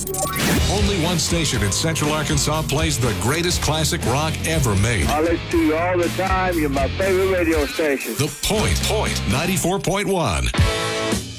Only one station in Central Arkansas plays the greatest classic rock ever made. I listen to you all the time. You're my favorite radio station. The Point 94.1.